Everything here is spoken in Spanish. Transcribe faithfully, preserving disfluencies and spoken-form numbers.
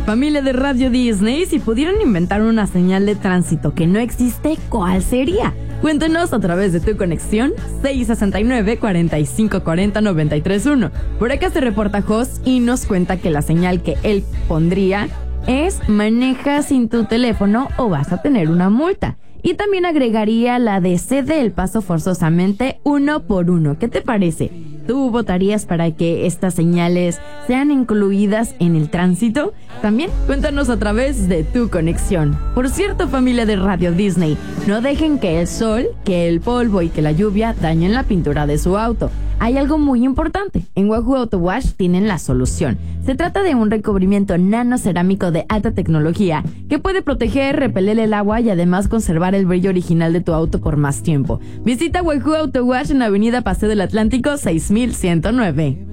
Familia de Radio Disney, si pudieran inventar una señal de tránsito que no existe, ¿cuál sería? Cuéntanos a través de tu conexión seis sesenta y nueve, cuarenta y cinco cuarenta, noventa y tres uno. Por acá se reporta Jos y nos cuenta que la señal que él pondría es: maneja sin tu teléfono o vas a tener una multa. Y también agregaría la de cede el paso forzosamente uno por uno. ¿Qué te parece? ¿Tú votarías para que estas señales sean incluidas en el tránsito? También cuéntanos a través de tu conexión. Por cierto, familia de Radio Disney, no dejen que el sol, que el polvo y que la lluvia dañen la pintura de su auto. Hay algo muy importante. En Wahoo Auto Wash tienen la solución. Se trata de un recubrimiento nanocerámico de alta tecnología que puede proteger, repeler el agua y además conservar el brillo original de tu auto por más tiempo. Visita Wahoo Auto Wash en la avenida Paseo del Atlántico seis mil ciento nueve.